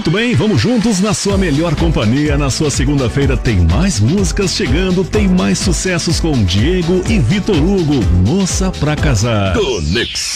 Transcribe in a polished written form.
Muito bem, vamos juntos na sua melhor companhia. Na sua segunda-feira tem mais músicas chegando, tem mais sucessos com Diego e Vitor Hugo. Moça pra Casar. Conexão